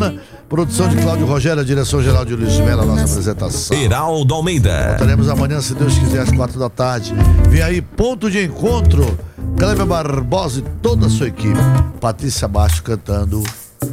semana. Produção de Cláudio Rogério, a direção geral de Luiz Melo, a nossa apresentação. Heraldo Almeida. Voltaremos amanhã, se Deus quiser, às 4 da tarde. Vem aí, ponto de encontro. Cléber Barbosa e toda a sua equipe. Patrícia Baixo cantando